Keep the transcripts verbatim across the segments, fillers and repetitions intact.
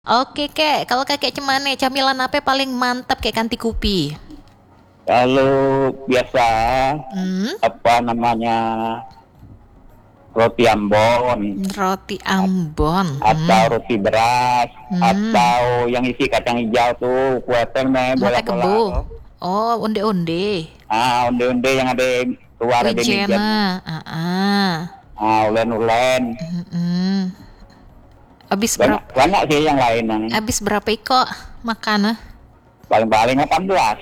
Oke kek, kalau kakek cemane camilan apa paling mantap kek kanti kupi? Kalau biasa Hmm? apa namanya roti Ambon Roti Ambon. atau Hmm. roti beras Hmm. atau yang isi kacang hijau tuh kue tengme Mate bola-bola kebo. tuh. Oh, onde-onde. Ah, onde-onde yang ada keluar ada Wijena. mijannya. Ah, ah. Ah, ulen-ulen. Mm-mm. Abis Banyak berapa? banyak sih yang lain yang Abis berapa iko makan? Ah? paling-paling delapan belas.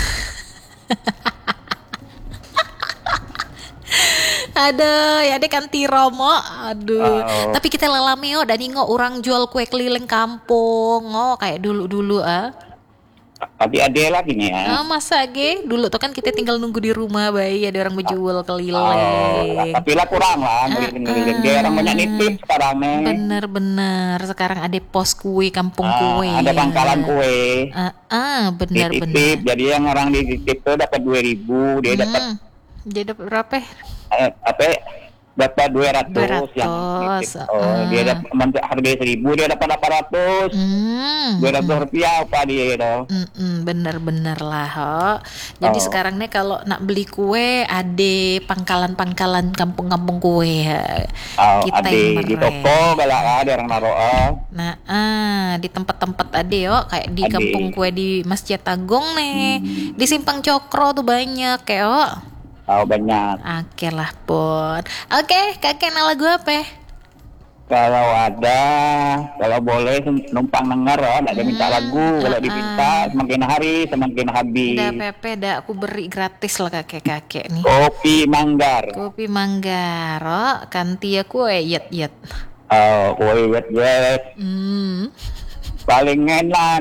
Aduh, ya deh kanti Romo. Aduh. Oh, Tapi kita lalami yo dan ingo orang jual kue keliling kampung. Oh, kayak dulu-dulu ah. tapi ada lagi nih ya. Ah, masa ge? Dulu tuh kan kita tinggal nunggu di rumah bayi ada orang berjual Oh, keliling. tapi lah kurang lah Ah, ngeliling-ngeliling. Dia orang banyak ah. nitip sekarang nih. Bener-bener sekarang ada pos kue, kampung kue Ah, ada ya. pangkalan kue. Ah, ah bener-bener. Dititip, jadi yang orang dititip tuh dapat dua ribu, dia dapat Hmm. Jadi berapa? eh, apa dapat dua Dua ratus yang ratus. nitip. Oh, dia Ah. dapat men- harga seribu, dia dapat delapan ratus. Hmm. dua ratus Hmm. rupiah apa dia itu. Mm-mm, bener-bener lah ho. Jadi Oh, sekarang nih kalau nak beli kue ada pangkalan-pangkalan kampung-kampung kue ya. oh Kita ada yang di mere. toko galak ada orang naruh. Oh, Nah, ah, di tempat-tempat ada yo kayak di ada. kampung kue di Masjid Agung nih. Hmm, Di Simpang Cokro tuh banyak kayak oh. oh banyak. Oke lah pun. Oke, kakek nak lagu apa? Kalau ada, kalau boleh numpang denger, oh, ada minta lagu. Hmm, Kalau ah, diminta ah. semakin hari semakin Dah habis. Pepe, dah aku beri gratis lah kakek-kakek nih. Kopi Manggar. Kopi Manggaro, kanti aku yet yet. Oh, kue wet wet. Hmm. Paling enak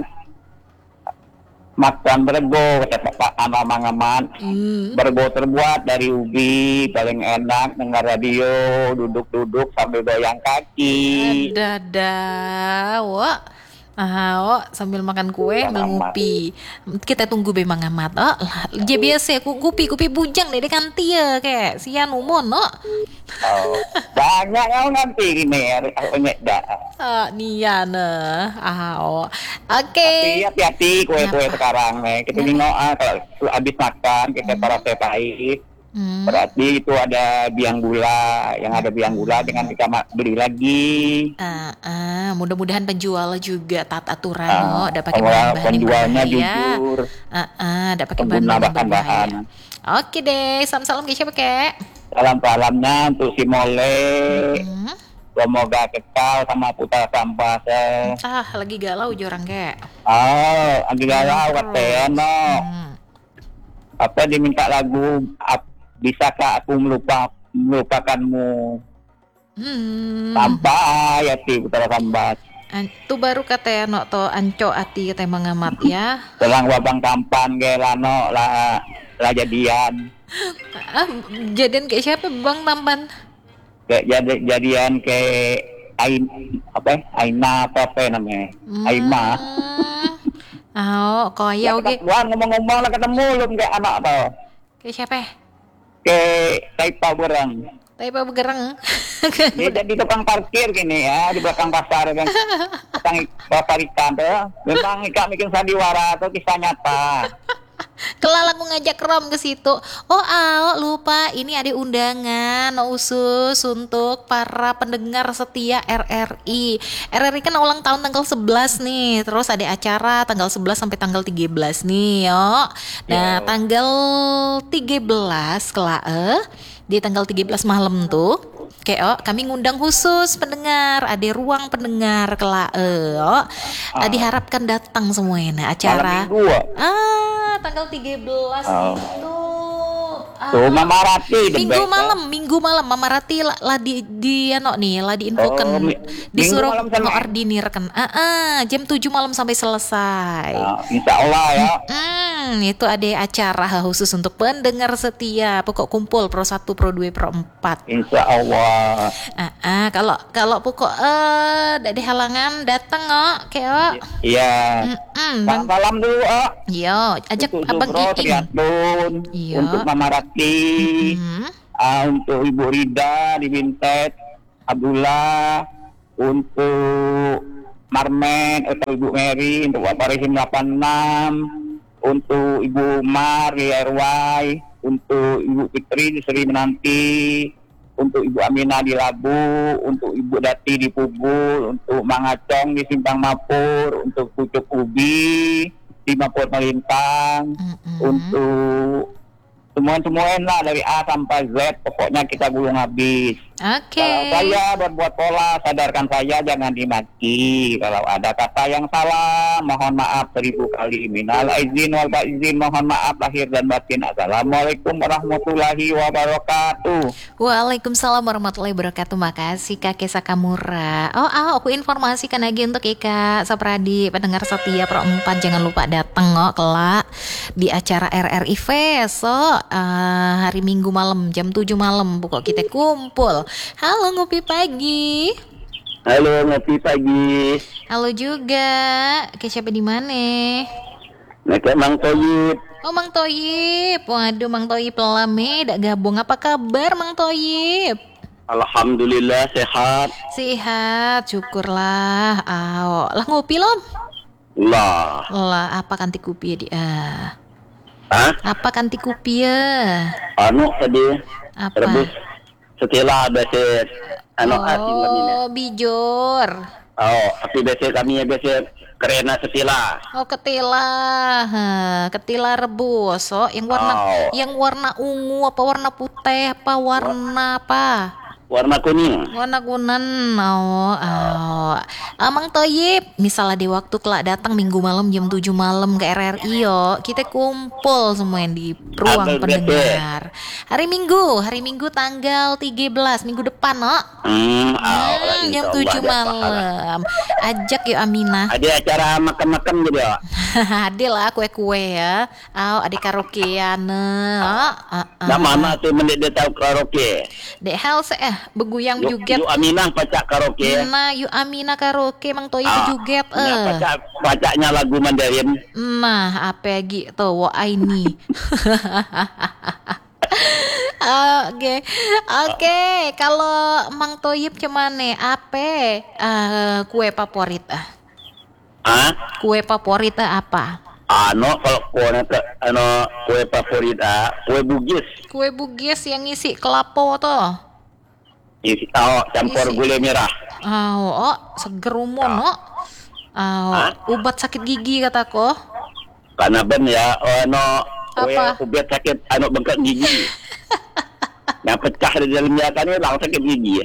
makan bergo kata Pak sama Mang Aman. Hmm. Bergo terbuat dari ubi, paling enak dengar radio, duduk-duduk sambil goyang kaki. Ada dah, wah. Ah, oh, sambil makan kue, Bukan sambil amat. ngopi. Kita tunggu be Mang Amat. Oh, lah, dia biasa ku kopi kopi bujang deh kanti ya kayak sian umon, oh. Oh, banyak yang nanti ini banyak dah. Ah, niana. Ah, oh. Tapi Oke. hati-hati kue-kue Ngapa? sekarang nih. Kita Ngapa? nengok ah, kalau habis makan kita para Hmm. pahit. Hmm. Berarti itu ada biang gula, yang ada biang gula dengan Hmm. kita ma- beli lagi. Ah, ah, mudah-mudahan penjual juga taat aturan, oh, Ah, ada pakai orang bahan-bahan yang penjualnya berbahaya. jujur, Ah, ah, ada pakai pengguna bahan-bahan yang bahan-bahan. berbahaya. Oke deh, salam-salam ke siapa kek? Salam-salamnya untuk si Mole, Hmm. semoga kekal sama putra sampah se. Ah, lagi galau jorang kek. Oh, lagi Galau galau katanya terus. no. Hmm. Apa diminta lagu, ap- bisakah aku melupa melupakanmu Hmm. tanpa yati putra sampah. An- Tuh baru kata ya no to anco ati kata mengamat ya. Selang wabang tampan ge lano lah lah jadian. Ah, jadian kayak siapa Bang Tampan? Kayak jadi jadian ke Ain apa ya? Aina apa apa ya namanya? Aima. Hmm. Ah, oh, Lah koyau ge. ketemuan ngomong-ngomong lah ketemu belum kayak anak tau. Kayak siapa? Ke Taipa berang. Tapi apa bergerang? Dia jadi tukang parkir gini ya di belakang pasar kan. Tukang pasar ikan tuh. Memang ikan bikin sandiwara atau kisah nyata. Kelal aku ngajak Rom ke situ. Oh, Al, lupa ini ada undangan khusus untuk para pendengar setia R R I. R R I kan ulang tahun tanggal sebelas nih. Terus ada acara tanggal sebelas sampai tanggal tiga belas nih, yo. Nah, Ya. tanggal tiga belas kelak eh di tanggal tiga belas malam tuh kayak oh, kami ngundang khusus pendengar, ada ruang pendengar kelak eh oh. Ah, diharapkan datang semuanya nah, Malam acara minggu. ah. ah tanggal tiga belas Oh. itu Tuh ah, Mama Rati the Minggu best. malam, Minggu malam Mama Rati lah, lah di di ano nih, lah diinfokan Oh, mi- disuruh Minggu malam sama. ngoordinirkan. Ah, ah, jam tujuh malam sampai selesai. Nah, insya Allah ya. Hmm, itu ada acara khusus untuk pendengar setia. Pokok kumpul pro satu, pro dua, pro empat. Insya Allah. Ah, ah, kalau kalau pokok eh dari halangan datang oh, kayak oh. Iya. Mm-mm, Bang. Salam dulu ah. Yo, ajak Untuk Abang Zubro, Iing. Triathlon, Iya. untuk Mama Rati, Hmm. ah, untuk Ibu Rida di Bintet, Abdullah, untuk Marmen atau Ibu Mary, untuk Bapak Rehim delapan enam, untuk Ibu Mar di R Y, untuk Ibu Fitri di Seri Menanti, untuk Ibu Aminah di Labu, untuk Ibu Dati di Pubul, untuk Mang Acong di Simpang Mapur, untuk Pucuk Ubi di Mapur Melintang, Mm-mm. untuk semua-semuaan lah dari A sampai Z, pokoknya kita gulung habis. Oke. Kalau saya berbuat pola, sadarkan saya, jangan dimaki. Kalau ada kata yang salah, mohon maaf seribu kali. Minal aizin wal faizin, mohon maaf lahir dan batin. Assalamualaikum warahmatullahi wabarakatuh. Waalaikumsalam warahmatullahi wabarakatuh. Makasih Kakek Sakamura. Oh, ah, aku informasikan lagi untuk Ika Sapradi, pendengar setia Pro empat, jangan lupa datang oh kelak di acara R R I Fest. So, uh, hari Minggu malam jam tujuh malam pokok kita kumpul. Halo ngopi pagi. Halo, ngopi pagi. Halo juga. Ke siapa di mana? Nek Mang Toyib. Oh, Mang Toyib. Waduh, Mang Toyib lame dak gabung. Apa kabar Mang Toyib? Alhamdulillah sehat. Sehat, syukurlah. Aw, lah ngopi lom? Lah. Lah, apa kanti kopi ya di ah? Hah? Apa kanti kopi ya? Anu tadi Apa? rebus setelah beset anu asin kami ni. Oh, bijor. Oh, tapi beset kami beset kerena setila. Oh, ketila. Ha, ketila rebus. Oh, yang warna Oh. yang warna ungu apa warna putih apa warna apa? Warna kuning. Warna kuning. Oh, oh. Amang Toyib, misalnya di waktu kelak datang minggu malam jam tujuh malam ke R R I yo, kita kumpul semua yang di ruang Abel pendengar. Hari Minggu, hari Minggu tanggal tiga belas, minggu depan, no. Hmm, Hmm, jam tujuh malam. Ajak yuk Aminah. Ada acara makan-makan gitu ya. Ada lah kue-kue ya. Oh, ada karaokean. Oh, uh, uh. Nah, mana tuh mendik dia tahu karaoke. Dek hal se eh beguyang Yuk, juga. yuk Aminah pacak karaoke. Nah, yuk Amina karaoke Mang Toyib Ah, juget ya, eh. pacak pacaknya lagu Mandarin. Nah, apa gitu wa ini. Oke, oke. Kalau Mang Toyib cuman nih, apa eh, kue favorit ah? Ah, Kue favorit ah apa? ano kalau kue ano kue favorit ah, kue Bugis. Kue Bugis yang isi kelapa tuh. Isi oh, campur Isi. gula merah. Oh, oh seger umon, oh. Oh, Hah? obat sakit gigi kataku. Karena ben ya, oh, ano kue Apa? ubat sakit ano bengkak gigi. Yang pecah di dalamnya kan ini langsung sakit gigi.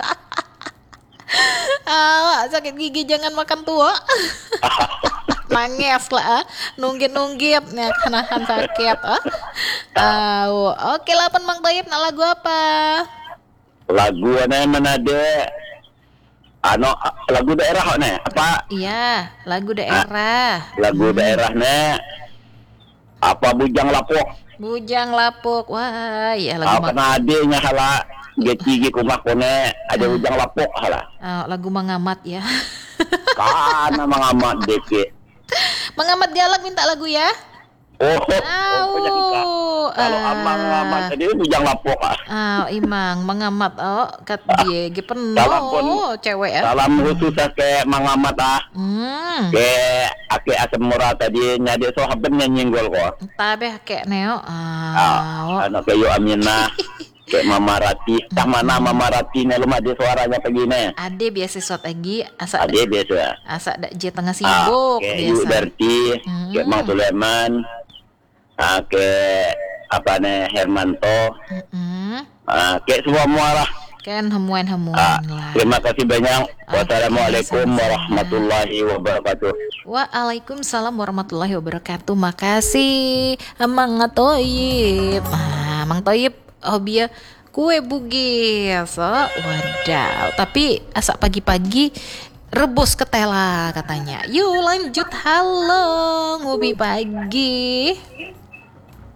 Ah, sakit gigi jangan makan tua. Nangis lah, ah. nunggit-nunggit, nah kanahan sakit. Ah. Oh, oke lah, Mang Toyib, nak lagu apa? Lagu ana Manade. Ano lagu daerah ne? Apa Iya, lagu daerah. lagu daerahnya? Apa Bujang Lapok? Bujang Lapuk, wah, ya lagu Ah, mang, karena adenya hala geci kumah kone ada Bujang Lapok hala. ah, lagu mengamat ya. Kana mangamat deke. Mengamat galak minta lagu ya. Oh, oh, punya kita. Au, Kalau ah. amang ngamat tadi Bujang Lapok ah. Ah, imang mengamat oh kat dia ge penuh Salam pun. cewek ya. Salam khusus ke mangamat ah. Hmm. Ke ake asam murah tadi nyade sahabat nyenggol kok. Tabe kayak neo. Ah, Ah, oh. anak kayu Aminah. Kayak Mama Rati, tak mana Mama Rati nih lumah dia suaranya begini. Ade biasa suat lagi asa Ade biasa. asa dak je tengah Ah, sibuk kayak Yu biasa. Berti, Hmm. kayak Mang Sulaiman, ah, kayak apa nih Hermanto, Mm-mm. ah, kayak semua semua lah. Kan hemuan-hemuan Ah, lah. terima kasih banyak. Ah, Wassalamualaikum sama-sama. warahmatullahi wabarakatuh. Waalaikumsalam warahmatullahi wabarakatuh. Makasih Mang Toyib. Ah, Mang Toyib hobi kue Bugis. Oh, wadaw. Tapi asak pagi-pagi rebus ketela katanya. Yuk lanjut. Halo ngopi pagi.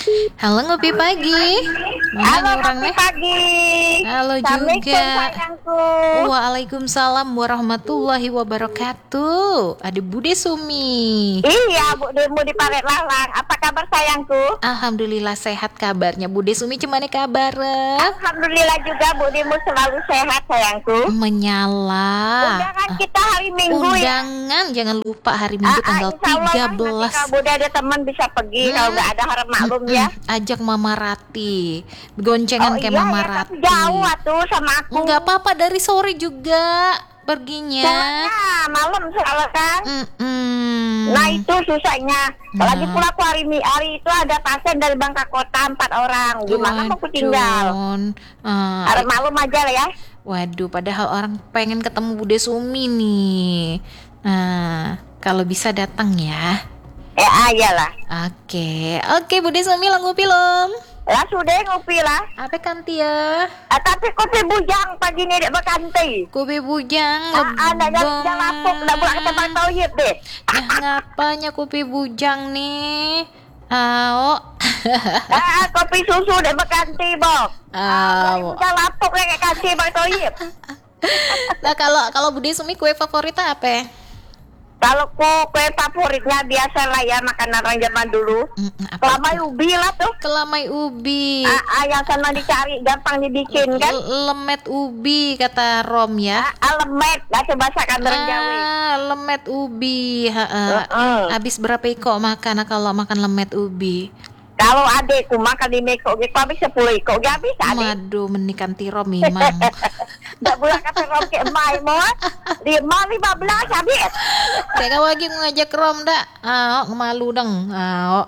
Halo ngopi pagi. Mana Halo, nih orangnya? ngopi pagi. Halo Assalamualaikum, juga. sayangku. Waalaikumsalam warahmatullahi wabarakatuh. Ada Bude Sumi. Iya, Bu Demu di Paret Lalang. Apa kabar sayangku? Alhamdulillah sehat kabarnya. Bude Sumi cemane kabar? Alhamdulillah juga Bu Demu selalu sehat sayangku. Menyala. Undangan kita hari Minggu ya. Undangan jangan lupa hari Minggu Ah, ah, tanggal insya Allah, tiga nanti belas. kalau Bude ada teman bisa pergi. Kalau nggak ada harap maklum ya. Ajak Mama Rati. Goncengan Oh kayak iya Mama ya, Rati. tapi jauh atuh sama aku. Enggak apa-apa, dari sore juga perginya. Soalnya malam soalnya kan. Mm-mm. Nah itu susahnya. Nah. Lagi pula aku hari Mi- hari itu ada pasien dari Bangka Kota empat orang. Gimana mau aku tinggal? Waduh. Ah, Harap maklum aja lah ya. waduh, padahal orang pengen ketemu Bude Sumi nih. Nah, kalau bisa datang ya. Eh ayolah. Oke, oke Bude Sumi langsung film. Lah sudah ngopi lah. Apa kanti ya? Ah, tapi kopi bujang pagi ni dek berkanti. Kopi bujang. Ah, ada yang yang lapuk dah buat kata bang Tauyib deh. Ya ngapanya kopi bujang nih? Ao. Ah, kopi susu dek berkanti bok. Ah, Ao. yang lapuk lagi kasih bang Tauyib. Nah, kalau kalau Bude Sumi kue favorit apa? Kalau ku kue favoritnya biasa lah ya makanan orang zaman dulu. Mm-mm, apa Kelamai itu? ubi lah tuh. Kelamai ubi. Ah, ah, yang sana dicari gampang dibikin kan. L- lemet ubi kata Rom ya. Ah, lemet, dah coba masakan orang Jawa. Ah, lemet ubi. Ha, ha. Heeh. Habis berapa iko makan kalau makan lemet ubi? Kalau adekku makan di Meko gitu habis sepuluh iko gak bisa adek. Waduh, menikanti Rom memang. Tak boleh kata Rom ke emai mo. Lima lima belas habis. Kayak kau lagi ngajak Rom dak? Ah, malu dong. Ah.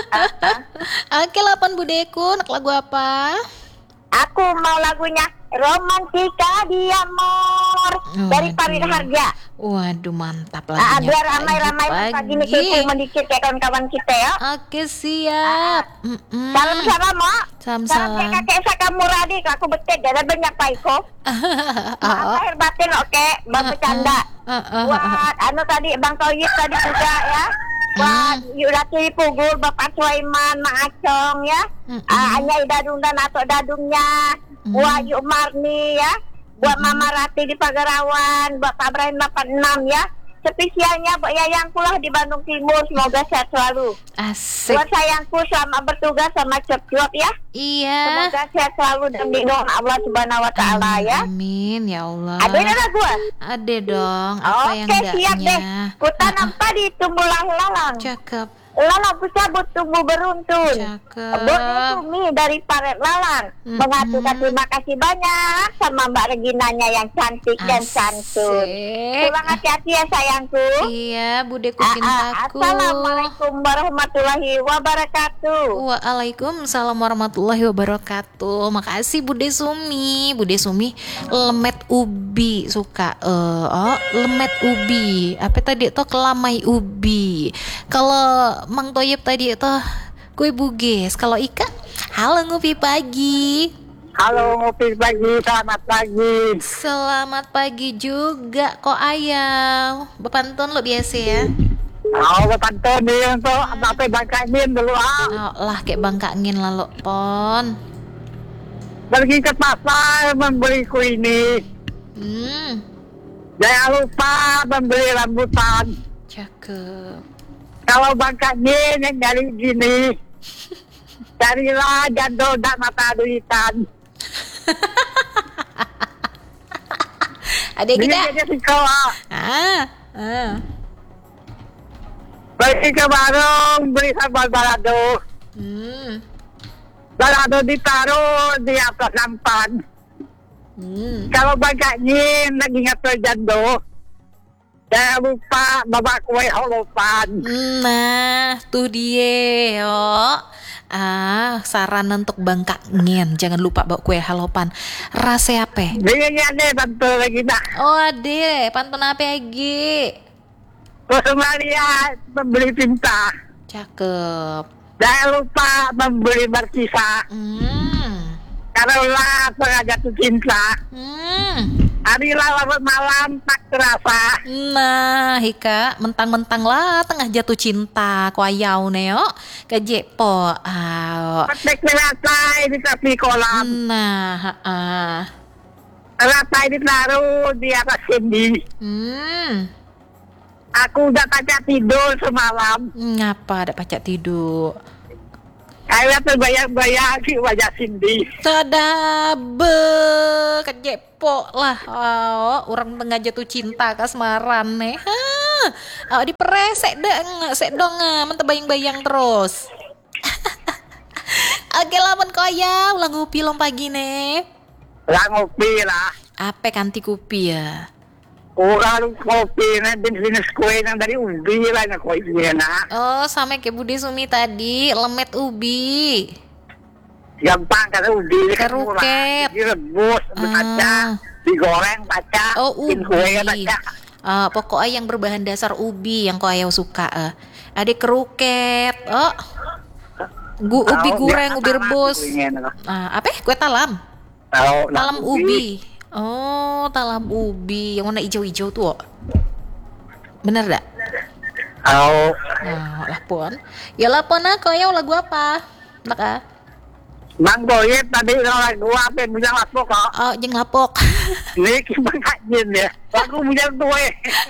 Oke, lapan budeku, nak lagu apa? Aku mau lagunya Romantika di Amor Oh, dari waduh. Farid Harja. Waduh, mantap Ah, lagunya. biar ramai-ramai pagi ini kita mendikit kayak kawan-kawan kita ya. Oke, siap. Mm-mm. Salam salam mo. Salam-salam. Salam kakek Saka Muradi aku betet ada banyak paiko. Maaf lahir batin oke, bang bercanda. Ah, ah, ah, ah. Buat anu tadi Bang Toyib tadi juga ya. Buat Yudati Pugul, Bapak Sulaiman, Mak Acong ya. Mm-mm. Ah, Anyai Dadung dan Atok Dadungnya. Buat Yuk Marni ya. Buat Mama Rati di Pagarawan, buat Pak Ibrahim delapan enam ya. Spesialnya buat Yayang pulah di Bandung Timur, semoga sehat selalu. Asik. Buat sayangku selamat bertugas sama Cep-Cep ya. Iya. Semoga sehat selalu dan dilindungi Allah Subhanahu wa taala ya. Amin ya Allah. Ada ada gua. Ada dong. Apa yang Oke, siap deh. enggaknya? Kutan apa di tumbuh lalang. Cakep. Lalang cabut tumbuh beruntun. Cakep. Boleh Sumi dari Paret Lalang Mm-mm. mengatakan terima kasih banyak sama Mbak Reginanya yang cantik dan santun. Asik. Pulang hati-hati ya sayangku. Iya, budeku Ah, ah, cintaku. Assalamualaikum warahmatullahi wabarakatuh. Waalaikumsalam warahmatullahi wabarakatuh. Makasih Bude Sumi. Bude Sumi lemet ubi suka. Eh, oh, lemet ubi. Apa tadi tuh kelamai ubi. Kalau Mang Toyib tadi itu kue buges. Kalau Ika, halo ngopi pagi. Halo ngopi pagi, selamat pagi. Selamat pagi juga kok ayam. Bepantun lo biasa ya. Oh, pantun nih untuk apa bangkain dulu ah. Oh, lah kayak bangkangin lalu pon. Pergi ke pasar membeli kue ini. Hmm, Jangan lupa membeli rambutan. cakep. Kalau bangkain yang dari gini, carilah jandol dan mata duitan. Adik Ini kita. jadi sekolah. Ah, ah. Pergi ke warung beli sambal balado. Hmm, Balado ditaruh di atas nampan. hmm. Kalau bangkain lagi ngatur jandol, jangan lupa bawa kue holopan. Nah, tuh dia yo. Ah, saran untuk bangkangin. Jangan lupa bawa kue halopan. Rasa apa? Ini ada bantu lagi nak. Oh, ade, pantun apa lagi? Kusemaria membeli tinta. Cakep. Jangan lupa membeli markisa. Hmm. Karena pengajar cinta. Hmm. Hari larut malam tak terasa. Nah, Hika, mentang-mentang lah tengah jatuh cinta ku ayau neo ke Jepo. Ah. Patek ratai di tepi kolam. Nah, heeh. Ratai ditaruh di atas sini. Hmm. Aku udah kaca tidur semalam. Ngapa ada pacak tidur? Kayak terbayang-bayang di wajah Cindy. Tadabe ke Jepo lah. Oh, orang tengah jatuh cinta kasmaran nih. Ha. Oh, diperesek deng, sek dong, men terbayang-bayang terus. Oke lah men koya, ulang ngopi long pagi nih. Lah ngopi lah. Apa kanti kopi ya? Orang kopi na jenis kue yang dari ubi lah na kue na. Oh, sama kayak Bude Sumi tadi, lemet ubi. Gampang karena ubi kan murah. Keruket. Direbus, baca, Ah. digoreng baca, Oh, bikin kue ubi. baca. Ah, pokoknya yang berbahan dasar ubi yang kau ayau suka. Eh. Ada keruket. Oh. Gu, ubi Tahu, goreng, biasa ubi talam rebus. kuenya, no. Ah, apa? Kue talam. Tahu, lah, Talam ubi. Oh, talam ubi yang warna hijau-hijau tuh. Oh. Bener dak? Tahu. Nah, lah pun. Ya lah pun aku ya lagu apa? Nak ah. Bang Boyet tadi orang lagu apa yang punya lapok kok. Oh, jeng lapok. Ini kibang kajin ya. Lagu punya tuwe.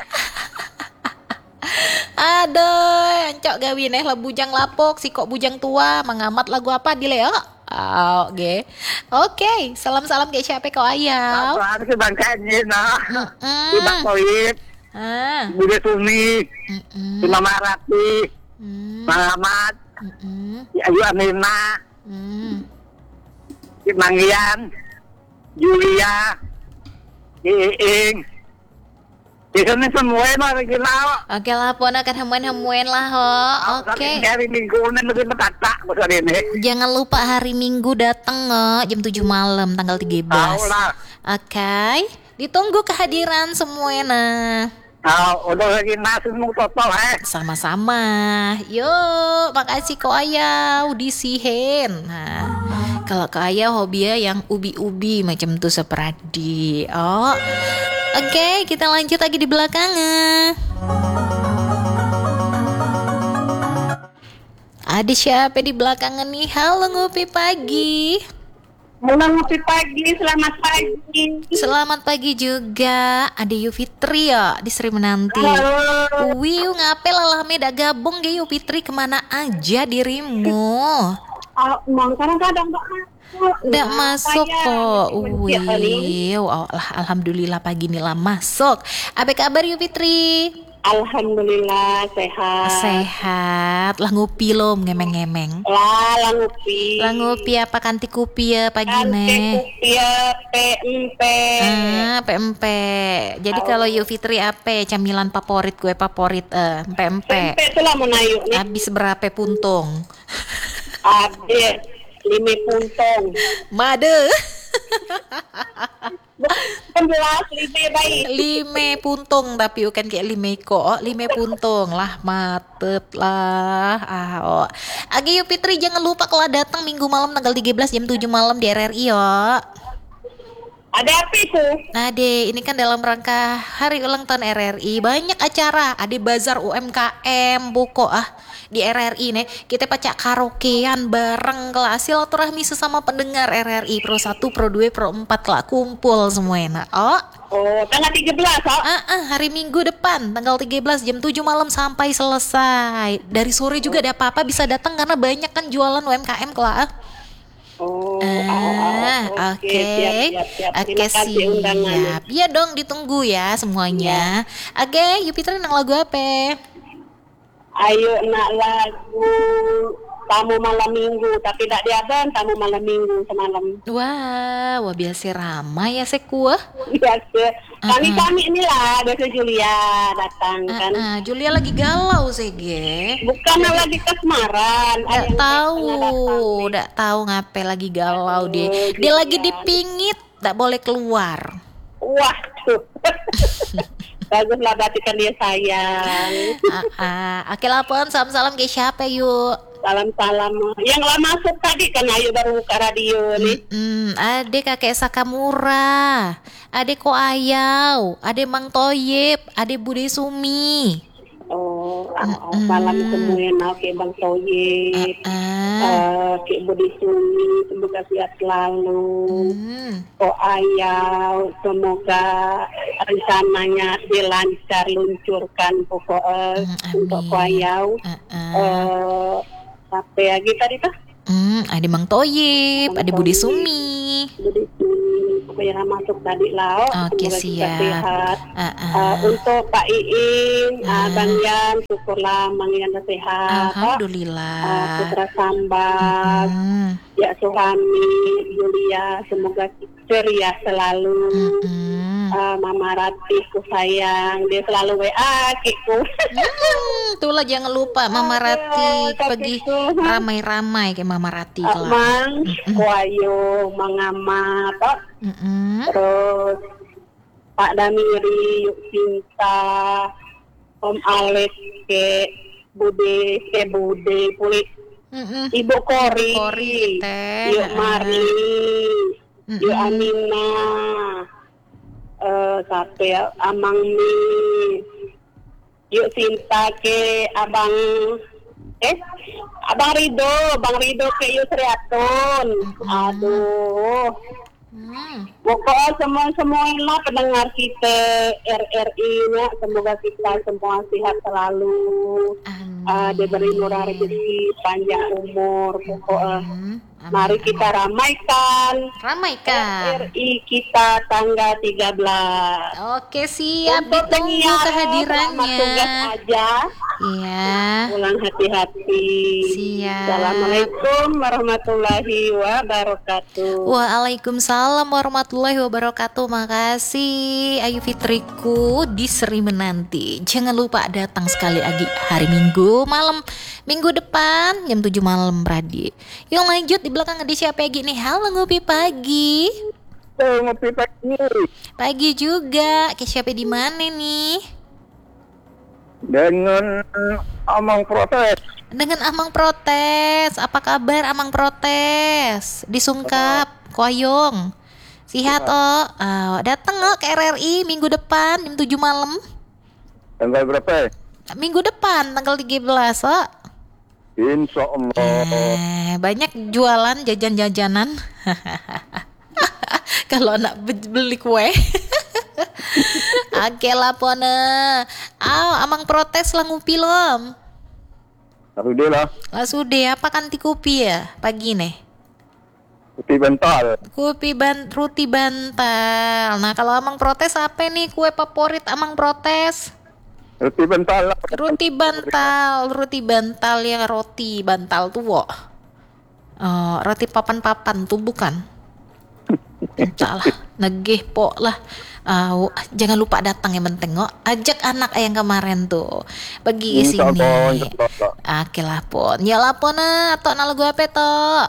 Aduh, encok gawin eh lah bujang lapok, si kok bujang tua, mengamat lagu apa di Leo? Oh, oke. Oke, salam-salam ke siapa kau ayam? Apa kibang kajin nah. Mm-mm. Kibang Boyet, Ah. Bude Sumi, Mm-mm. si Mama Rati, Mm. Mamat, Mm-mm. si Ayu Amina, Mm. si Manggian, Julia, si Iing. Di sana semua mah regional. Oke lah, pon akan hamuin-hamuin lah ho. Oke. Hari minggu ini mesti betata besar ini. Jangan lupa hari Minggu datang nge jam tujuh malam tanggal tiga belas. Tahu lah. Oke. Ditunggu kehadiran semuanya. Tahu, udah lagi nasi mau total eh. Sama-sama. Yuk, makasih kok ayau disihin. Nah, kalau ke ayau hobinya yang ubi-ubi macam tuh seperadi. Oh. Oke, kita lanjut lagi di belakangnya. Ada siapa di belakangnya nih? Halo ngopi pagi. Mulai ngopi pagi, selamat pagi. Selamat pagi juga. Ada Yu Fitri ya di Sri Menanti. Halo. Wiu ngape lah meda gabung ge Yu Fitri kemana aja dirimu? Oh, mau kadang-kadang Mbak. Nggak masuk kok. Wiu, oh, lah, alhamdulillah pagi ini lah masuk. Apa kabar Yu Fitri? Alhamdulillah sehat. Sehat. Lah ngopi lo ngemeng-ngemeng. Lah, lah ngopi. Lah ngopi apa kanti kopi ya pagi ne? Kopi ya, P M P. Ah, P M P. Jadi kalau Yu Fitri apa camilan favorit gue favorit eh P M P. P M P itu lah menayu nih. Habis berapa puntung? Habis lima puntung. Made. Bukan jelas lima baik. Lima puntung tapi bukan kayak lima kok. Lima puntung lah matet lah. Ah, oh. Agi Yu Fitri jangan lupa kalau datang Minggu malam tanggal tiga belas jam tujuh malam di R R I yo. Ada apa itu? Nah, De, ini kan dalam rangka hari ulang tahun R R I, banyak acara, ada bazar U M K M, buko ah di R R I nih. Kita pacak karaokean bareng kelas silaturahmi sesama pendengar R R I Pro satu, Pro dua, Pro empat lah kumpul semuanya. Oh, Oh, tanggal tiga belas, oh. ah, ah, hari Minggu depan tanggal tiga belas jam tujuh malam sampai selesai. Dari sore juga ada apa-apa bisa datang karena banyak kan jualan U M K M kelah. Oh, Ah, oke, siap, siap, siap. oke Terima kasih undangannya. siap. Iya dong, ditunggu ya semuanya. Oke, Yu Fitri nang lagu apa? Ayo nak lagu tamu malam minggu, tapi tidak diadan tamu malam minggu semalam. Wah, wah biasa ramai ya sekuah. Biasa. Kami Uh-uh. kami inilah biasa Julia datang kan. Ah, ah, Julia lagi galau sege. Bukan lagi kasmaran. Nggak yang tahu, tengah datang. nggak tahu ngapain lagi galau dia. Oh, Dia lagi Julia. dipingit, nggak boleh keluar. Wah tuh. Baguslah berarti kan dia sayang. Ah, ah. Oke lah pon, salam-salam ke siapa yuk? salam-salam. Yang lah masuk tadi kan ayo baru buka radio nih. Mm, ade kakek Sakamura, ade Ko Ayau, ade Mang Toyib, ade Bude Sumi. Oh, ah, ah, salam semua ke Bang Toye, Ah, uh, ke Budi Sumi, semoga sehat selalu. mm, Ko Ayau, semoga rencananya dilancar luncurkan pokoknya Mm, untuk amin. Ko Ayau. ah, ah. Eh, Sampai lagi tadi tuh. Mm, ade Mang Toyib, Mang ade Bude Toyib. Sumi. Jadi pokoknya masuk tadi lah. Oh. Oke, Semoga kita siap. sehat. Ah, ah. Uh, untuk Pak Iing, uh, Ah. Bang Yan, syukurlah Bang Yan dah sehat. Uh, Alhamdulillah. Putra Sambas, Mm, ya Suhami, Julia, semoga ceria selalu. mm. Uh, Mama Ratih ku sayang, dia selalu W A kiku. Hmm, itulah jangan lupa Mama Rati Aduh, pergi kakiku. ramai-ramai kayak Mama Rati Uh, kelak. Mang, Wayu, Mang Amat, oh. Mm-mm. Terus Pak Damiri, Yuk Cinta, Om Alex, ke Bude, ke Bude, Puli, Mm-mm. Ibu Kori, Kori, teh. Yuk Mari, Mm-mm. Yuk Amina, eh sampai ya, Amang Mi, Yuk Cinta ke Abang, eh Abang Rido, Bang Rido ke Yuk Sriatun, aduh. Hmm. Pokoknya semua-semuanya pendengar kita R R I-nya, semoga kita semua sehat selalu, Amin. uh, diberi murah rezeki, panjang umur. Pokoknya Hmm. Amin, mari amin. kita ramaikan ramaikan. R R I kita tanggal tiga belas. Oke, siap, Untuk ditunggu penyiar, selamat kehadirannya. tugas aja, Iya. pulang hati-hati. Siap. Assalamualaikum warahmatullahi wabarakatuh. Waalaikumsalam warahmatullahi wabarakatuh. Makasih Ayu Fitriku di Seri Menanti. Jangan lupa datang sekali lagi hari Minggu malam, minggu depan jam tujuh malam Bradi. Yuk lanjut, di belakang ada siapa lagi nih? Halo ngopi pagi. Tuh, ngopi pagi. Pagi juga. Ke siapa di mana nih? Dengan Amang Protes. Dengan Amang Protes. Apa kabar Amang Protes? Disungkap, Koyong. Sihat oh. Ah, datang oh ke R R I minggu depan jam tujuh malam. Tanggal berapa? Minggu depan tanggal tiga belas oh. Insya Allah. Eh, banyak jualan jajan-jajanan. Kalau nak be- beli kue. Oke lah pone. Aw, Amang Protes lah ngupi lom. Lalu dia lah. Lah sudah apa kan ti kopi ya pagi nih. Putih bental. Kopi ban roti bantal. Nah, kalau Amang Protes apa nih kue favorit Amang Protes? Putih bental lah. Roti bantal, roti bantal yang roti bantal tuh, wo. Oh, roti papan-papan tuh bukan? Entah lah, negeh po lah. Ah, wo, jangan lupa datang yang penting, oh. Ajak anak yang kemarin tuh pergi ke Insya sini. Allah, insya Allah. Oke lah pon, ya lah pon ah, tok na lagu apa tok?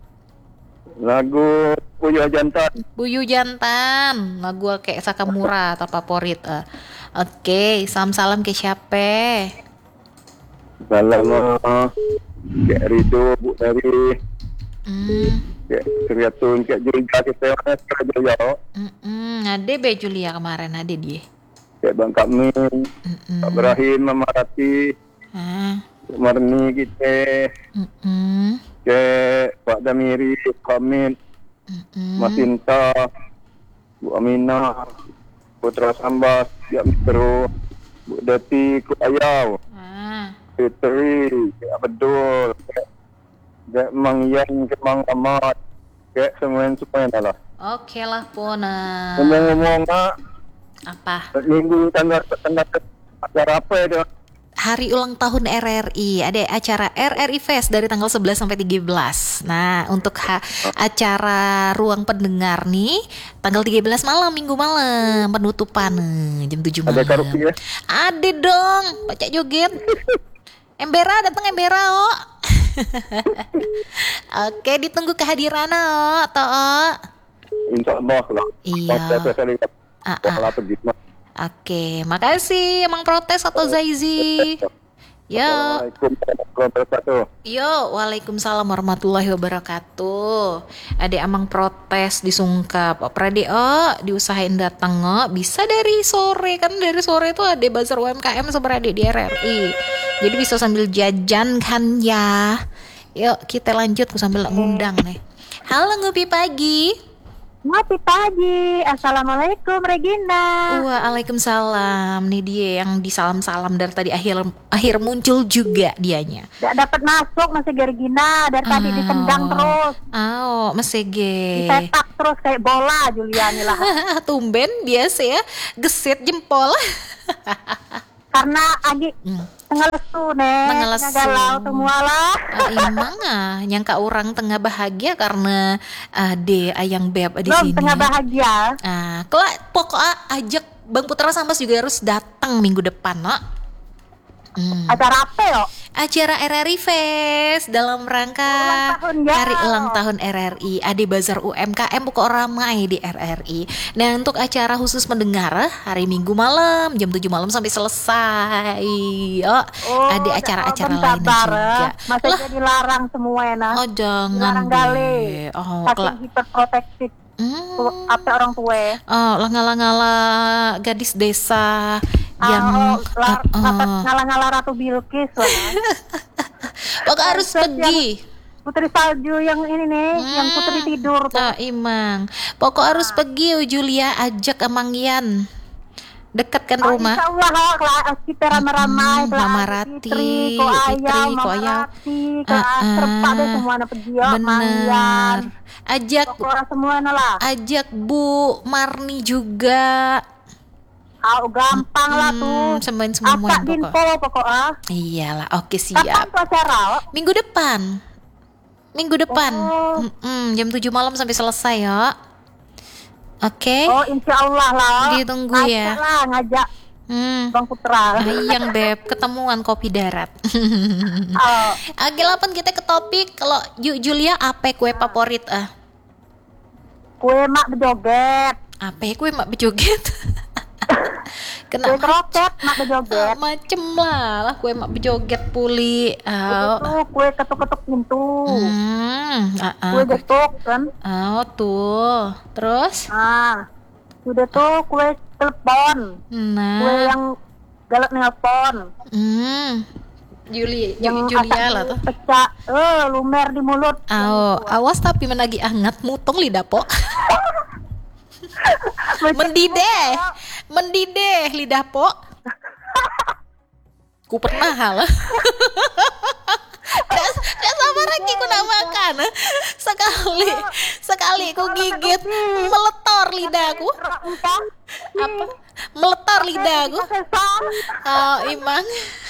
Lagu Puyuh Jantan. Buyu Jantan, lagu kayak Sakamura atau favorit. ah. Oke, salam-salam ke siapa? Salam uh, Kek Rido, Bu Dari, Hmm. Kek Sriatun, Kek Julga, kita yang Kek Julia, Mm-mm, ade be Julia kemarin ade dia. Kek Bang Kamin, Mm-mm. Kak Ibrahim, Mama Rati, Ah, Kek Marni kita, mm-mm, Kek Pak Damiri, Kak Amin, mm-mm. Mas Sinta, Bu Aminah, Putra Sambas, Kek Mikro, Bu Dati, Kek Ayau, Ah, Fitri, Kek Abdul, Kek Kek Mang Yan, Kek Mang Ahmad, Kek semuanya semuanya lah. oke lah pona. Ngomong-ngomong mak, Apa? minggu tanggal tanggal acara apa ya? Hari ulang tahun R R I, ada acara R R I Fest dari tanggal sebelas sampai tiga belas. Nah, untuk ha- acara ruang pendengar nih, tanggal tiga belas malam, minggu malam, penutupan eh, jam tujuh malam. Ada karaoke ya? Ada dong, baca joget. Embera datang Embera, oh. Oke, ditunggu kehadiran oh, toh. Insya Allah lah. Iya. Saya saya lihat. Ah, ah. Kalau pergi mah. Oke, makasih Emang Protes atau Zaizi. Yo. Assalamualaikum warahmatullahi wabarakatuh. Yo, waalaikumsalam warahmatullahi wabarakatuh. Ade amang protes disungkap. Prade oh, diusahain datang oh. Bisa dari sore kan, dari sore itu ada bazar U M K M seberade di R R I. Jadi bisa sambil jajan kan ya. Yuk kita lanjut, aku sambil ngundang nih. Halo Ngupi pagi. Ngopi pagi. Assalamualaikum Regina. Waalaikumsalam. Nih dia yang disalam-salam dari tadi akhir akhir muncul juga dianya. Tidak dapat masuk masih Regina dari tadi Oh. ditendang terus. Oh, mesege. Disepak terus kayak bola Juliani lah. Tumben biasa ya, gesit jempol. Karena Agi Hmm. tengah lesu nih, Tengah tengah lesu. galau semua lah. Ah, emang ah, nyangka orang tengah bahagia karena ade ayang beb di Belum sini. tengah bahagia. Ah, kalau pokoknya ajak Bang Putra Sambas juga harus datang minggu depan, no. Hmm. Acara apa yo? Acara R R I Fest dalam rangka Ulang tahun, ya. hari ulang tahun R R I. Ade Bazar U M K M pokok ramai di R R I. Nah untuk acara khusus mendengar hari Minggu malam jam tujuh malam sampai selesai. Oh, ada acara-acara lainnya juga. Masa Lah, jadi larang semua enak. oh jangan Dilarang gale. deh. Oh, Saking kela- hiperprotektif Hmm. apa orang tua. Oh, lah ngala-ngala gadis desa yang Ah, oh, lar- uh, uh. ngapa- ngalah-ngalah Ratu Bilqis lah. Pokok harus Princess pergi. Putri salju yang ini nih, yang putri tidur tuh. Ah, imang. Pokok harus pergi oh, Julia, ajak Amang Yan. Dekat kan Oh, rumah. insya Allah lah, kalau kita ramai-ramai, Mm, kalau Mama ada Rati, Fitri, ko Fitri, Ayah, ko Mama Ayah. Rati, ko Ah, ah. Serpa deh semua anak pergi ya, Mangyan. Bener. Ajak Pokoknya semua lah. ajak Bu Marni juga. Ah, gampang lah tuh. Hmm, sembahin semua Apa pokok. dinfo pokoknya. Iyalah, oke Kapan siap. tuh acara? Wak? Minggu depan. Minggu depan. Oh. Mm-mm, jam tujuh malam sampai selesai ya. Oke. Oh, insya Allah lah. Ditunggu Ngajak ya. lah, ngajak Hmm. Bang Putra. Ayang beb, ketemuan kopi darat. Oh, Oke, lapan kita ke topik. Kalau Ju- Julia, apa kue favorit ah? kue mak berjoget. Apa kue mak bejoget? Kue Kena kroket mak berjoget. macem lah, lah kue mak bejoget puli. Oh, Itu kue ketuk-ketuk pintu. hmm, ah, ah, Kue kue- getuk kan. oh tuh. Terus, Ah, udah tuh kue telepon. Kue nah, yang galak nelpon. hmm, Juli, Ju- Yang Julia akan lah tuh. pecah, eh lumer di mulut. Oh, awas tapi menagi angat mutong lidah po. Mendideh, mendideh lidah po. Ku pernah hal. Dak dak sabar lagi ku nak makan. Sekali, sekali ku gigit meletor lidahku. Apa? Meletor lidahku. Oh, Imang.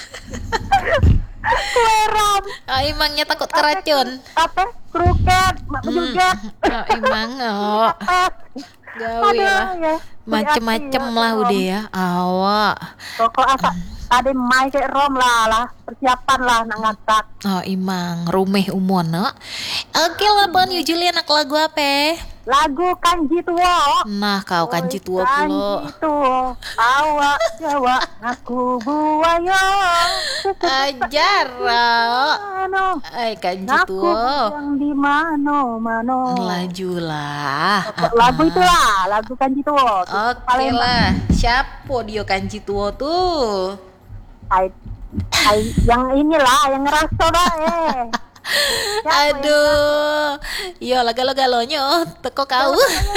Kue ram. Oh, Imangnya takut keracun. Apa? Kroket, mak Hmm. berjoget. Oh, Imang. Oh, gawe lah. ya. Macem-macem lah udah ya. Awak. Pokok asa ada mai kayak rom lah lah. Persiapan lah nak ngatak. Oh, Imang, rumeh umon, no? Oke lah, Bon, Yu Julia nak lagu apa? Lagu Kanji Tua. Nah, kau kanji tua pulo. Kanji Tua. Awak Jawa, aku buaya. Ajar, Ro. Mano, Ay, kanji aku tua. yang di mano mano. Laju lah. Lagu itulah, lagu Kanji Tua. Oke lah. Siapa dia kanji tua tuh? Ay, ay, yang inilah, yang ngerasa dah eh. Siapa yang Aduh. Yo, lah galo-galonyo teko kau.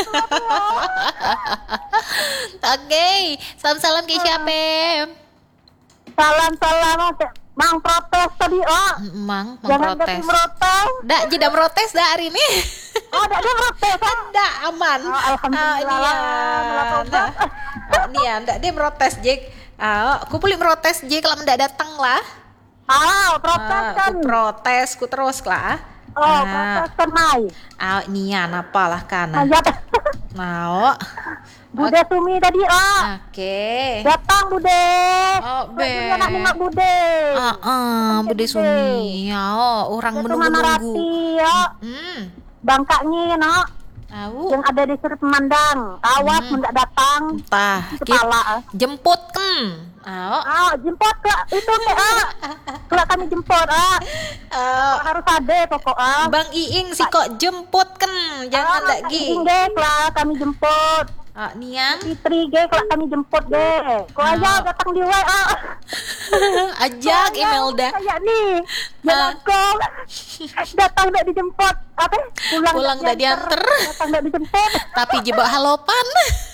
Oke, salam-salam ke siapa? Salam-salam Mang protes tadi, oh. Emang mau Jangan protes. jadi protes. Dak jeda protes dah hari ini. Oh, ada dia protes. Oh. Dak aman. Oh, alhamdulillah lah, Ah, ah, dia ndak dia protes Jek. Ah, aku boleh protes Jek kalau ndak datang lah. Ah, protes Ah, kan. aku protes, ku terus lah. Oh, Ah, protes kan Mai. ah, nian apalah kana. Ayat. Nah, Bude Sumi tadi, oh. oke. Datang Bude. Oh, Bude be. nak nengok Bude. Ah, ah, Bude Sumi. Ya, oh, orang Itu Mama menunggu-nunggu. Rati, ya. Hmm. Bangkaknya, no. Tahu. Yang ada di sudut memandang. Awas Hmm. mendak datang. Entah, Kepala. ah. jemput kan Oh. Ah, jemput ke itu ke ah. Kalau kami jemput ah. Oh. Harus ada pokok ah. Bang Iing sih kok jemput kan, jangan Ah, dak gi. Ge lah kami jemput. Ah, Nian. Fitri ge kalau kami jemput ge. Kau Ah. aja datang di W A. Ajak Imelda. Kayak nih. Jangan kau datang tak dijemput. Apa? Pulang, Pulang tak diantar. Datang tak dijemput. Tapi jebak halopan.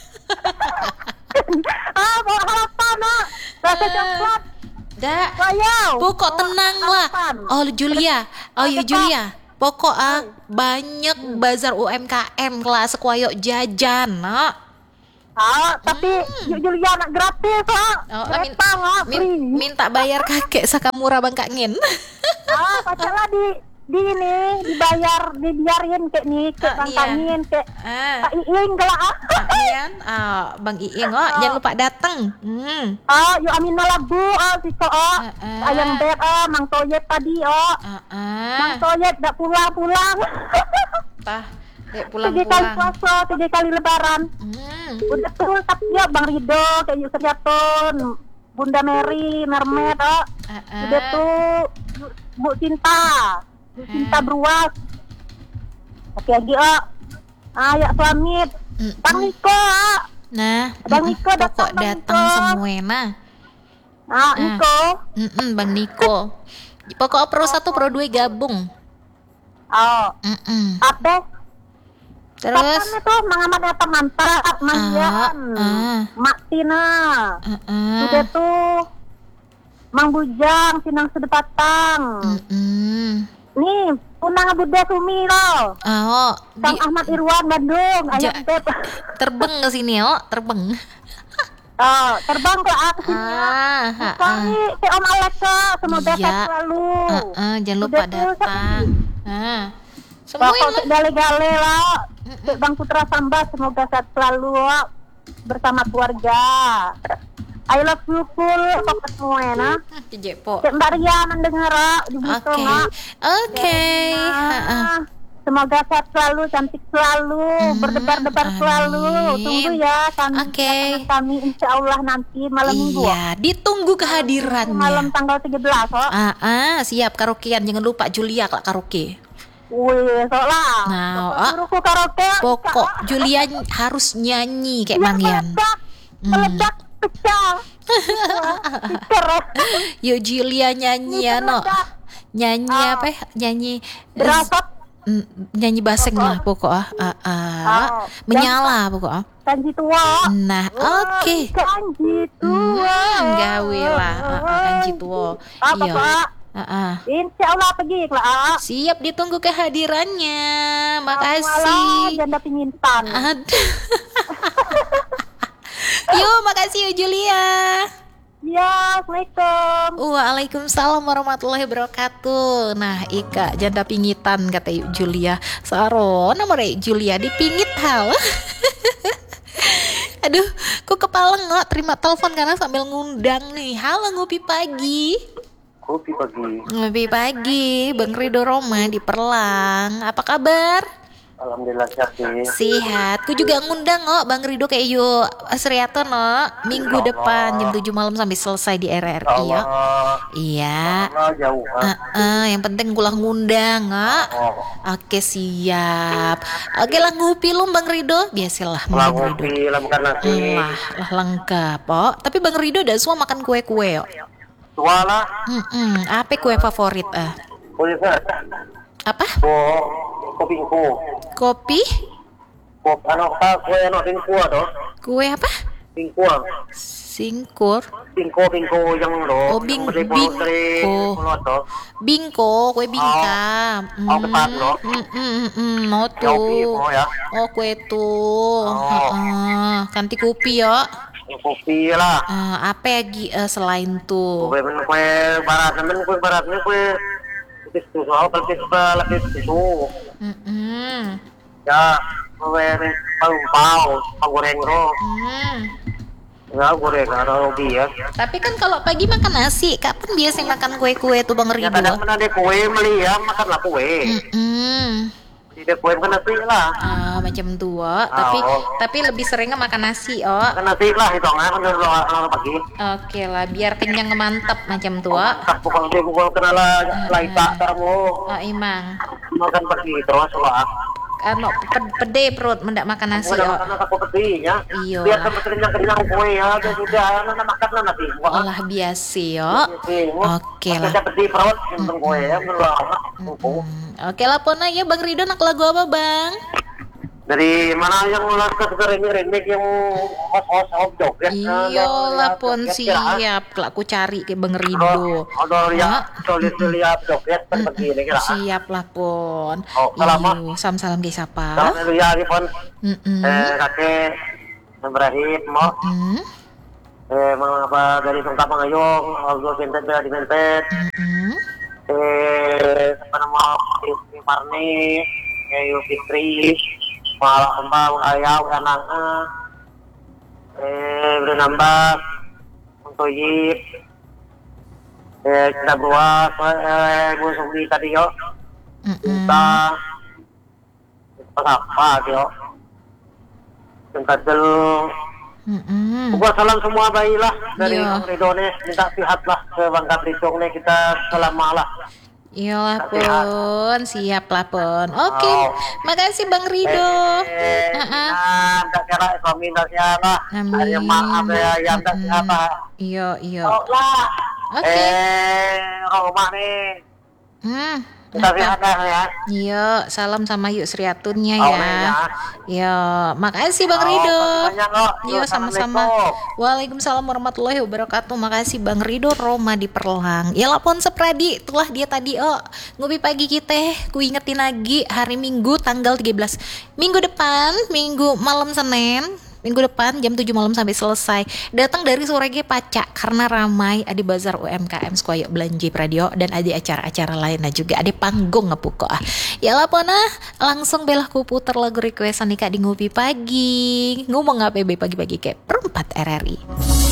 Ah, bawa harapan ah. Rasa coklat. Dak. Wayau. Pokok tenang lah. Oh Julia, oh ya Julia. Pokok ah banyak bazar U M K M kelas sekuayok jajan, nak. Ah, tapi yuk Julia nak gratis ah. Oh, ah, min- Datang ah, min- free. minta bayar kakek Sakamura Bang Kak Ngin. Ah, pacarlah di di ini dibayar dibiarin kayak nih kayak Ah, Bang iya. Kangin kayak Ah, Kak Iing gelak ah. Ian, ah, Bang Iing, oh jangan lupa datang. Hmm. Ah, yuk Amina labu ah siko ah. Ah, ah. Ayam beb ah, Mang Toyet tadi ah. Ah, Mang ah. Toyet dak pulang-pulang. Tah, dek Tiga kali pulang-pulang. puasa, tiga kali lebaran. Hmm. Udah tuh tapi ya Bang Rido kayak Yuk Seriatun, Bunda Mary, Mermaid ah. Ah, ah. Udah tuh Bu- Bu Cinta, Bu Cinta Hmm. Bruas. Oke lagi ah. Ah ya suami Mm-mm. Bang Niko ah. Nah, Bang mm-mm, Niko datang, pokok Bang datang Niko. semua nah. Ah Niko. Mm-mm, Bang Niko. Pokok pro satu pro dua gabung. Oh, Mm-mm. apa? Terus Kapan itu mengamat datang mantap, Mandian, ah. Mak Tina, uh-uh. udah tuh Mang Bujang, Sinang Sedepatang. Mm-mm. Nih, Punang Buddha Sumi loh. Oh, Kang di- Ahmad Irwan Bandung, Ja- ayam beb. terbang ke sini oh, terbang. Oh, terbang ke aku sini. Ah, ha, ah. Kami ke Om Alexa, semoga Iya. sehat selalu. Uh-uh, jangan lupa Udah tuh, datang. Ah. Semua Bapak yang Cik gale-gale lah. Cik Bang Putra Samba, semoga sehat selalu Wak. Bersama keluarga. I love you full, pokok semua ya nah. Jepo. Cik Mbak Ria mendengar Wak, di Oke. Buto, Wak. Oke. Ha, ah. Nah, semoga sehat selalu, cantik selalu, Hmm, berdebar-debar selalu. amin. Tunggu ya kami, Oke. kami insya Allah nanti malam minggu. Wak. Iya, ditunggu kehadirannya. Malam tanggal tiga belas Wak. Ah, ah, siap karaokean. Jangan lupa Julia kelak karaoke. Wih, soalnya. Nah, Pokok ah. suruhku karaoke. Pokok Kak. Julia harus nyanyi kayak Ya, Mangian. meledak, Hmm. meledak pecah. Wah, Pikir. Yuk Julia nyanyi ya no. Meledak. Nyanyi Ah. apa ya? Nyanyi Berasap Mm, nyanyi baseng lah pokok ah. Ah, ah. Ah. Menyala pokok ah. Kanji tua. Nah, Wah, oke. Kanji tua. Hmm, gawe lah. Ah, ah, kanji tua. Apa Iya. Pak? Ah, ah. Insya Allah pergi lah. Siap ditunggu kehadirannya. Malah Makasih. janda pingintan. Aduh. Yuk, makasih yuk Julia. Ya, Assalamualaikum. Waalaikumsalam warahmatullahi wabarakatuh. Nah, Ika janda pingitan kata yuk Julia. Saro nomor Julia dipingit hal. Aduh, kok kepala nggak terima telepon karena sambil ngundang nih. Halo ngopi pagi. Kopi pagi. Ngopi pagi, Bang Rido Roma di Perlang. Apa kabar? Alhamdulillah sehat sih. Sehat. Ku juga ngundang oh Bang Rido kayak yuk Sriato no minggu depan jam tujuh malam sampai selesai di R R I ya. Iya. Allah jauh. Eh, eh, yang penting kulah ngundang oh. Oh, Oke siap. Oke lah ngupi lu Bang Rido. Biasalah pulang Bang Rido. kopi, lah makan nasi. Lah, lah lengkap oh. Tapi Bang Rido udah semua makan kue-kue oh. Tua lah. Mm-mm. Apa kue favorit ah? Boleh kan? Apa? Ko, kopi ko. Kopi? Ko, ano ka, kue ano, bingko ano? Kue apa? Bingko. Singkur? Bingko, bingko yang lo. Oh, bing- Yung bingko. Pulo to. Bingko, kue bingka. Oh, ketat, no? Mm, mm, mm, mm, mau Kopi tuh. mo ya. Oh, kue tuh. Oh. Heeh. Kanti kopi ya. Yung kopi lah. Eh, apa lagi eh, selain tuh? Kue men kue barat naman kue barat ni kue. Lapis tu so lapis pa lapis tu. Mm-mm. Ya, kue men pau pagoreng ro. Hmm. Ya goreng ada ubi ya. Tapi kan kalau pagi makan nasi, kapan biasa makan kue-kue tuh Bang Ya Rido? kadang mana ada kue meli ya makan lah kue. Mm-mm. Tidak kue makan nasi lah. Ah, macam tua, tapi oh. tapi lebih seringnya makan nasi, oh. Makan nasi lah itu kan kalau pagi. Oke lah, biar kenyang mantap macam tua. Tak pukul dia pukul kena lah laita kamu. Oh, imang. Makan pagi terus lah. Anu pe- pede perut mendak makan nasi, Udah oh. makan aku peti ya. Iya. Biar tempat kenyang kenyang kue ya. Dan sudah anak makan lah nanti. Olah biasa, yo. Oke lah. Kita peti perut yang kue ya. Hmm, Oke lah, Pona ya Bang Ridho nak lagu apa Bang? Dari mana yang ulas ke remik-remik yang hos-hos hot dog ya? Iya lah Pon, siap. Kelak aku cari ke Bang Ridho. Ada lihat, tulis lihat joget begini kira. Siap lah Pon. Oh, salam. Iyo, salam salam ke siapa? Salam lihat pon. Mm-mm. Eh kakek Ibrahim mau. Mm. Eh mengapa dari Sungkap Pangayong, Allah Bentet bela di Bentet. Mm. Eh apa nama Yusuf Marni, eh Yusuf Fitri. Malah kembang ayam anak eh bernambah untuk yip eh kita buat eh busuk di tadi yo kita apa yo kita dulu buat salam semua baiklah dari Iya. Ridone minta sihat lah ke Bangka Belitung nih kita selama lah. Iyalah Pon, siap lah Pon. Oke, Oh. makasih Bang Ridho. Eh, Uh-uh. nah, tak kira suami tak siapa. Amin. Ada maaf ya, yang tak Mm-mm. siapa. Iya, iya. Oh lah. Oke. Eh, rumah nih. Hmm. Kita sihat lah ya. Iya, salam sama Yuk Sriatunnya Oh, ya. ya. Iya, makasih Bang Oh, Ridho. makasih banyak, kok. Iya, Yuk, sama-sama. Assalamualaikum. Waalaikumsalam warahmatullahi wabarakatuh. Makasih Bang Ridho Roma di Perlang. Ya lapon sepradi, itulah dia tadi oh ngopi pagi kita. Ku ingetin lagi hari Minggu tanggal tiga belas. Minggu depan, Minggu malam Senin. Minggu depan jam tujuh malam sampai selesai. Datang dari sore ge pacak karena ramai ada bazar U M K M Skoyo belanja radio dan ada acara-acara lainnya juga. Ada panggung ngepuko ah. Ya lah pona langsung belah ku puter lagu requestan nih Kak di ngopi pagi. Ngomong apa be pagi-pagi kayak perempat R R I.